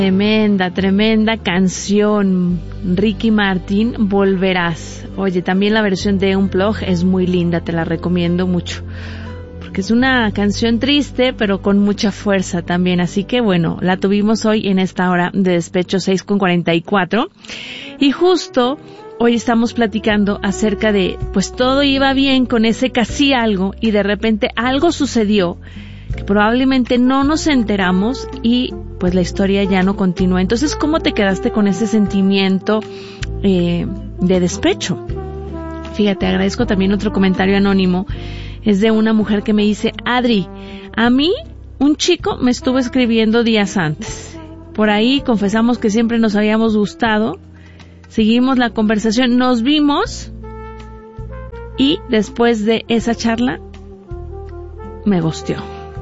Tremenda canción. Ricky Martin, Volverás. Oye, también la versión de Unplugged es muy linda, te la recomiendo mucho. Porque es una canción triste, pero con mucha fuerza también. Así que bueno, la tuvimos hoy en esta hora de despecho 6:44. Y justo hoy estamos platicando acerca de, pues todo iba bien con ese casi algo y de repente algo sucedió que probablemente no nos enteramos y pues la historia ya no continúa. Entonces, ¿cómo te quedaste con ese sentimiento de despecho? Fíjate, agradezco también otro comentario anónimo. Es de una mujer que me dice: Adri, a mí un chico me estuvo escribiendo días antes. Por ahí confesamos que siempre nos habíamos gustado. Seguimos la conversación, nos vimos y después de esa charla me ghosteó.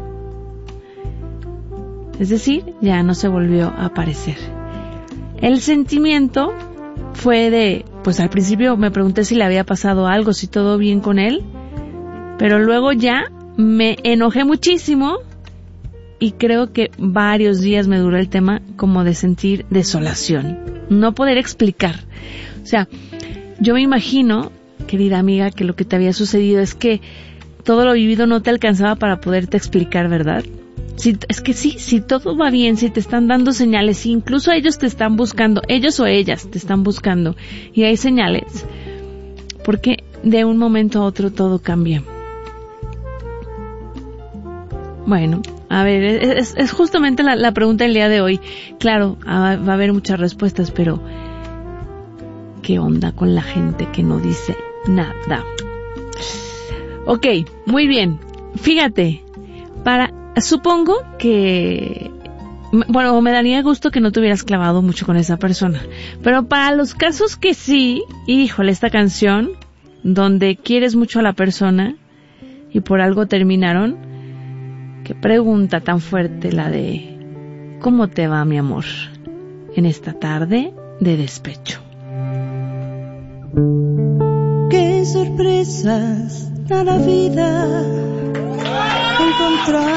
Es decir, ya no se volvió a aparecer. El sentimiento fue de, pues al principio me pregunté si le había pasado algo, si todo bien con él, pero luego ya me enojé muchísimo y creo que varios días me duró el tema como de sentir desolación, no poder explicar. O sea, yo me imagino, querida amiga, que lo que te había sucedido es que todo lo vivido no te alcanzaba para poderte explicar, ¿verdad? Si todo va bien, si te están dando señales, si incluso ellos te están buscando, ellos o ellas te están buscando, y hay señales, porque de un momento a otro todo cambia. Bueno, a ver, es justamente la pregunta del día de hoy. Claro, va a haber muchas respuestas, pero ¿qué onda con la gente que no dice nada? Ok, muy bien. Fíjate, supongo que, bueno, me daría gusto que no te hubieras clavado mucho con esa persona, pero para los casos que sí, híjole, esta canción, donde quieres mucho a la persona y por algo terminaron, qué pregunta tan fuerte la de ¿cómo te va, mi amor? En esta tarde de despecho. Qué sorpresas da la vida encontrar